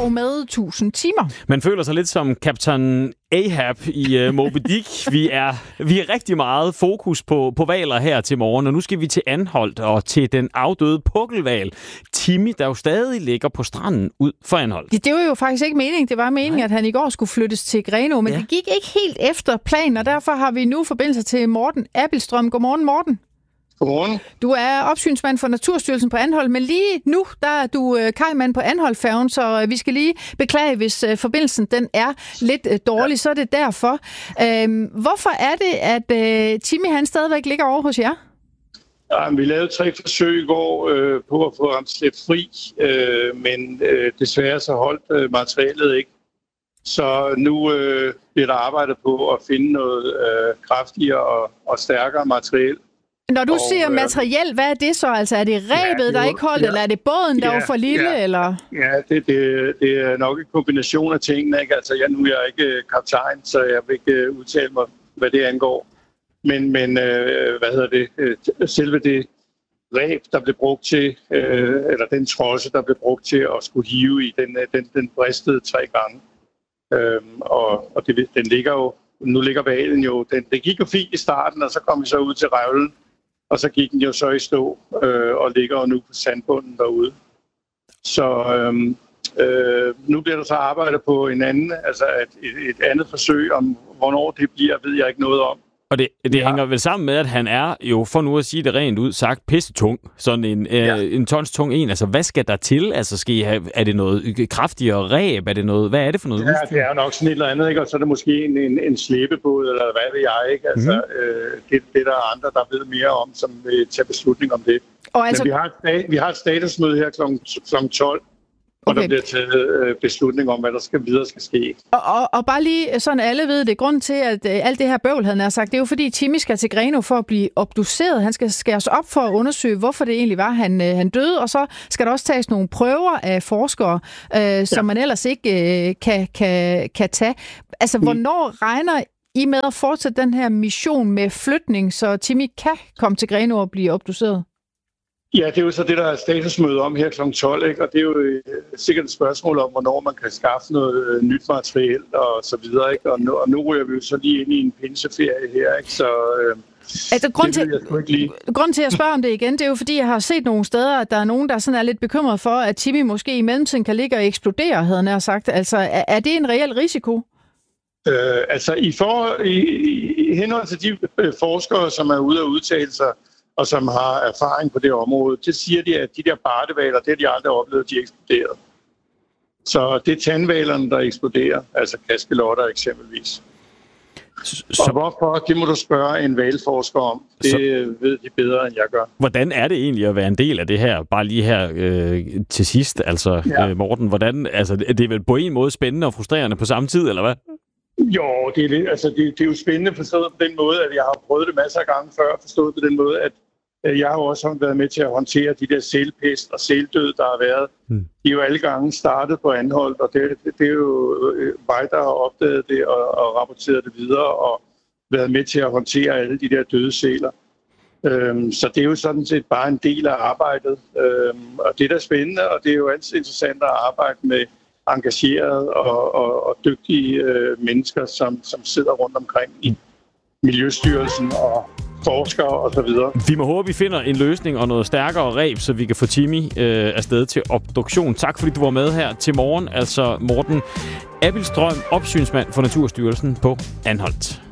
dog med 1000 timer. Man føler sig lidt som Kaptajn Ahab i Moby Dick. Vi er rigtig meget fokus på hvaler her til morgen, og nu skal vi til Anholt og til den afdøde pukkelhval Timmy, der jo stadig ligger på stranden ud for Anholt. Det var jo faktisk ikke meningen. Det var meningen, at han i går skulle flyttes til Grenaa, men det gik ikke helt efter planen, og derfor har vi nu forbindelse til Morten Abildstrøm. Godmorgen, Morten. Godmorgen. Du er opsynsmand for Naturstyrelsen på Anholt, men lige nu der er du kajmand på Anholtfærgen, så vi skal lige beklage, hvis forbindelsen den er lidt dårlig, så er det derfor. Hvorfor er det, at Timmy han stadigvæk ligger over hos jer? Ja, vi lavede 3 forsøg i går på at få ham slæbt fri, men desværre så holdt materialet ikke. Så nu bliver der arbejdet på at finde noget kraftigere og stærkere materiel. Når du siger materiel, hvad er det så? Altså er det rebet, der ikke holdt, eller er det båden, der var for lille? Eller? Ja, det er nok en kombination af tingene. Ikke? Altså, nu er jeg ikke kaptajn, så jeg vil ikke udtale mig, hvad det angår. Men selve det reb, der blev brugt til, eller den trosse, der blev brugt til at skulle hive i, den bristede 3 gange. Og den ligger jo, nu ligger hvalen jo, det gik jo fint i starten, og så kom vi så ud til revlen, og så gik den jo så i stå, og ligger jo nu på sandbunden derude. Så nu bliver der så arbejdet på en anden, altså et andet forsøg om, hvornår det bliver, ved jeg ikke noget om. Og det hænger vel sammen med, at han er jo, for nu at sige det rent ud sagt, pissetung. Sådan en tons tung en. Altså, hvad skal der til? Altså, er det noget kraftigere ræb? Er det noget, hvad er det for noget udstyr? Ja, det er jo nok sådan et eller andet, ikke? Og så er det måske en slæbebåd, eller hvad ved jeg, ikke? Altså, det er der andre, der ved mere om, som vil tage beslutning om det. Og altså... Men vi har et statusmøde her kl. 12. Og der bliver taget beslutning om, hvad der videre skal ske. Og bare lige sådan alle ved det, grund til, at alt det her bøvl, havde han sagt, det er jo fordi Timmy skal til Grenaa for at blive obduceret. Han skal skæres op for at undersøge, hvorfor det egentlig var, han døde. Og så skal der også tages nogle prøver af forskere, som man ellers ikke kan tage. Altså, hvornår regner I med at fortsætte den her mission med flytning, så Timmy kan komme til Grenaa og blive obduceret? Ja, det er jo så det, der er statusmøde om her kl. 12, ikke? Og det er jo sikkert et spørgsmål om, hvornår man kan skaffe noget nyt materiel og så videre, ikke? Og nu ryger vi jo så lige ind i en pinseferie her, ikke? Så altså, grund til at spørge om det igen, det er jo fordi, jeg har set nogle steder, at der er nogen, der sådan er lidt bekymret for, at Timmy måske i mellemtiden kan ligge og eksplodere, havde han sagt. Altså, er det en reel risiko? Altså, i henhold til de forskere, som er ude at udtale sig, og som har erfaring på det område, det siger de, at de der bardehvaler, det har de aldrig oplevet, de eksploderer. Så det er tandhvalerne, der eksploderer, altså kaskelotter eksempelvis. Og hvorfor, det må du spørge en hvalforsker om. Det ved de bedre, end jeg gør. Hvordan er det egentlig at være en del af det her? Bare lige her til sidst, altså Morten, hvordan, altså det er vel på en måde spændende og frustrerende på samme tid, eller hvad? Jo, det er lidt, altså det er jo spændende forstået på den måde, at jeg har prøvet det masser af gange før, forstået på den måde, at jeg har også været med til at håndtere de der sælpest og sældød, der har været. De er jo alle gange startet på Anholt, og det er jo mig, der har opdaget det og rapporteret det videre og været med til at håndtere alle de der døde sæler. Så det er jo sådan set bare en del af arbejdet. Og det er da spændende, og det er jo altid interessant at arbejde med engagerede og dygtige mennesker, som sidder rundt omkring i Miljøstyrelsen og forskere og så videre. Vi må håbe, vi finder en løsning og noget stærkere reb, så vi kan få Timmy afsted til obduktion. Tak fordi du var med her til morgen. Altså Morten Abildstrøm, opsynsmand for Naturstyrelsen på Anholt.